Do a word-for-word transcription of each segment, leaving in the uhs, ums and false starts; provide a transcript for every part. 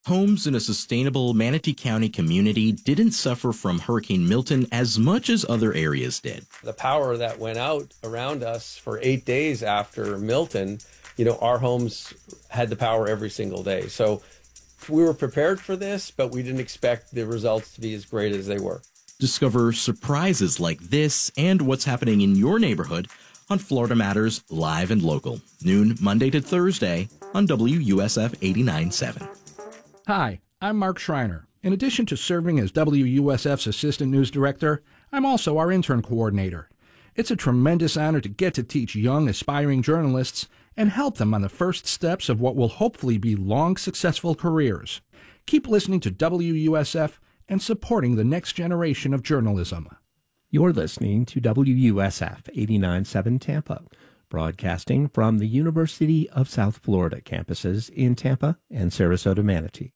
Homes in a sustainable Manatee County community didn't suffer from Hurricane Milton as much as other areas did. The power that went out around us for eight days after Milton, you know, our homes had the power every single day. So we were prepared for this, but we didn't expect the results to be as great as they were. Discover surprises like this and what's happening in your neighborhood on Florida Matters Live and Local, noon Monday to Thursday on W U S F eighty-nine point seven. Hi, I'm Mark Schreiner. In addition to serving as W U S F's Assistant News Director, I'm also our Intern Coordinator. It's a tremendous honor to get to teach young, aspiring journalists and help them on the first steps of what will hopefully be long, successful careers. Keep listening to W U S F and supporting the next generation of journalism. You're listening to W U S F eighty-nine point seven Tampa, broadcasting from the University of South Florida campuses in Tampa and Sarasota, Manatee.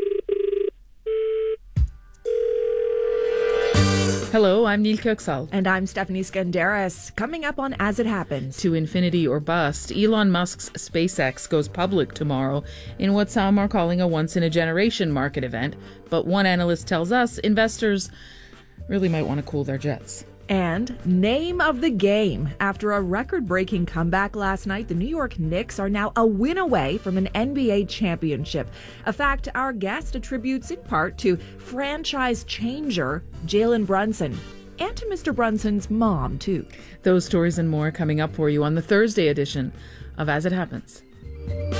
Hello, I'm Neil Köksal. And I'm Stephanie Skandaris. Coming up on As It Happens. To infinity or bust, Elon Musk's SpaceX goes public tomorrow in what some are calling a once-in-a-generation market event. But one analyst tells us investors really might want to cool their jets. And name of the game. After a record-breaking comeback last night, the New York Knicks are now a win away from an N B A championship. A fact our guest attributes in part to franchise changer Jalen Brunson. And to Mister Brunson's mom, too. Those stories and more coming up for you on the Thursday edition of As It Happens.